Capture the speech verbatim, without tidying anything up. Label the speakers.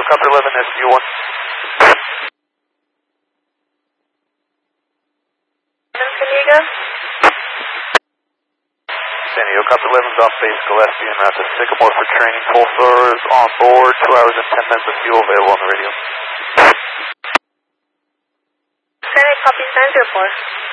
Speaker 1: Copter eleven, S U one.
Speaker 2: San Diego?
Speaker 1: San Diego, Copter eleven's off base, Gillespie and Rapid Sycamore for training. Full stars on board, two hours and ten minutes of fuel available on the radio.
Speaker 2: San Diego, copy, San Diego four.